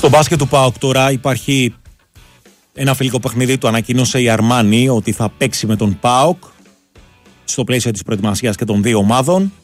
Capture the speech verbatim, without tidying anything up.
Στο μπάσκετ του ΠΑΟΚ τώρα υπάρχει ένα φιλικό παιχνίδι, το ανακοίνωσε η Αρμάνι ότι θα παίξει με τον ΠΑΟΚ στο πλαίσιο της προετοιμασίας και των δύο ομάδων.